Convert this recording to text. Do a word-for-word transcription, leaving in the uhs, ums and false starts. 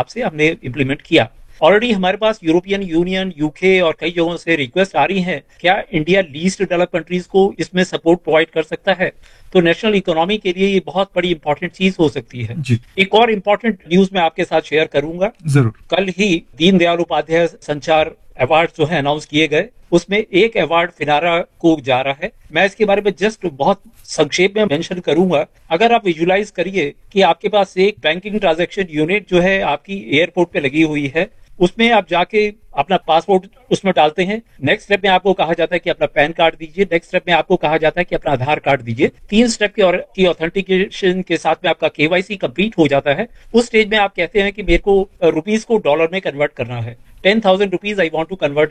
हिसाब से हमने इम्प्लीमेंट किया। ऑलरेडी हमारे पास यूरोपियन यूनियन, यूके और कई जगहों से रिक्वेस्ट आ रही हैं, क्या इंडिया लीस्ट डेवलप कंट्रीज को इसमें सपोर्ट प्रोवाइड कर सकता है? तो नेशनल इकोनॉमी के लिए ये बहुत बड़ी इंपॉर्टेंट चीज हो सकती है। जी। एक और इंपॉर्टेंट न्यूज मैं आपके साथ शेयर करूंगा। जरूर। कल ही दीनदयाल उपाध्याय संचार अवार्ड जो है अनाउंस किए गए, उसमें एक अवार्ड फिनारा को जा रहा है। मैं इसके बारे में जस्ट बहुत संक्षेप में मेंशन करूंगा। अगर आप विजुलाइज करिए कि आपके पास एक बैंकिंग ट्रांजैक्शन यूनिट जो है आपकी एयरपोर्ट पे लगी हुई है, उसमें आप जाके अपना पासपोर्ट उसमें डालते हैं। नेक्स्ट स्टेप में आपको कहा जाता है कि अपना पैन कार्ड दीजिए। नेक्स्ट स्टेप में आपको कहा जाता है कि अपना आधार कार्ड दीजिए। तीन स्टेप की और की ऑथेंटिकेशन के साथ में आपका केवाईसी कंप्लीट हो जाता है। उस स्टेज में आप कहते हैं कि मेरे को रुपीस को डॉलर में कन्वर्ट करना है। Ten thousand rupees I want to convert